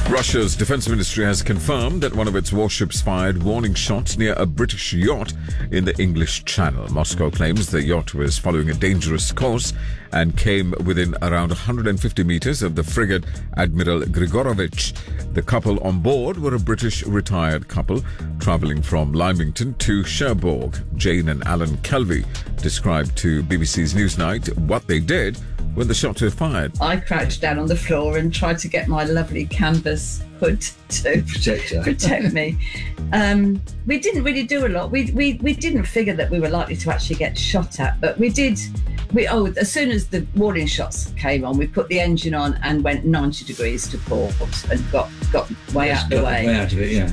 Russia's defense ministry has confirmed that one of its warships fired warning shots near a British yacht in the English Channel. Moscow claims the yacht was following a dangerous course and came within around 150 meters of the frigate Admiral Grigorovich. The couple on board were a British retired couple travelling from Lymington to Cherbourg. Jane and Alan Kelvey described to BBC's Newsnight what they did when the shots were fired. I crouched down on the floor and tried to get my lovely canvas hood to protect me. We didn't really do a lot. We didn't figure that we were likely to actually get shot at, but we did. As soon as the warning shots came on, we put the engine on and went 90 degrees to port and got way out of the way. Way out of it, yeah.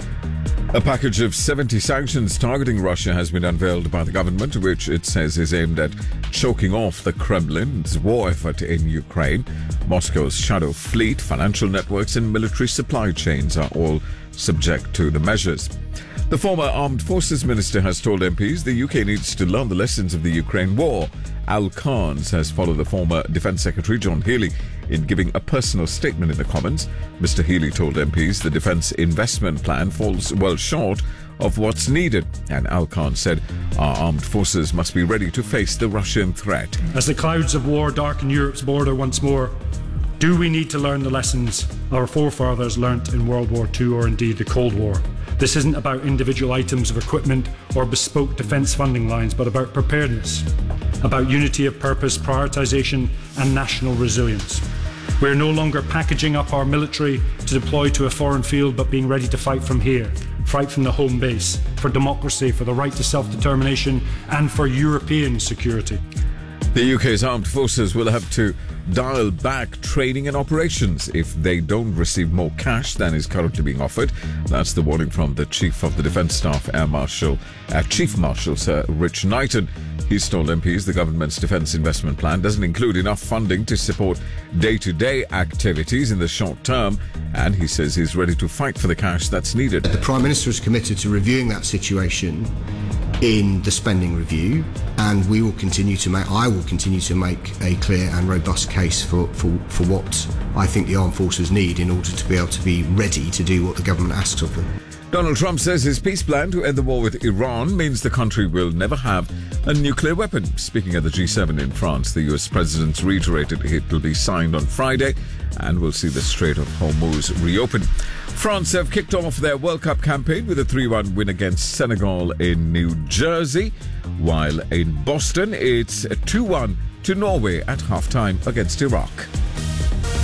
A package of 70 sanctions targeting Russia has been unveiled by the government, which it says is aimed at choking off the Kremlin's war effort in Ukraine. Moscow's shadow fleet, financial networks and military supply chains are all subject to the measures. The former Armed Forces Minister has told MPs the UK needs to learn the lessons of the Ukraine war. Al Carnes has followed the former Defence Secretary John Healey in giving a personal statement in the Commons. Mr. Healey told MPs the defence investment plan falls well short of what's needed, and Al Carnes said our armed forces must be ready to face the Russian threat. As the clouds of war darken Europe's border once more, do we need to learn the lessons our forefathers learnt in World War II or indeed the Cold War? This isn't about individual items of equipment or bespoke defence funding lines, but about preparedness, about unity of purpose, prioritisation and national resilience. We're no longer packaging up our military to deploy to a foreign field, but being ready to fight from here, fight from the home base, for democracy, for the right to self-determination and for European security. The UK's armed forces will have to dial back training and operations if they don't receive more cash than is currently being offered. That's the warning from the Chief of the Defence Staff, Chief Marshal Sir Rich Knighton. He's told MPs the government's defence investment plan doesn't include enough funding to support day-to-day activities in the short term, and he says he's ready to fight for the cash that's needed. The Prime Minister is committed to reviewing that situation in the spending review, and I will continue to make a clear and robust case for what I think the armed forces need in order to be able to be ready to do what the government asks of them. Donald Trump says his peace plan to end the war with Iran means the country will never have a nuclear weapon. Speaking at the G7 in France, the US president reiterated it will be signed on Friday and will see the Strait of Hormuz reopened. France have kicked off their World Cup campaign with a 3-1 win against Senegal in New Jersey, while in Boston it's a 2-1 to Norway at halftime against Iraq.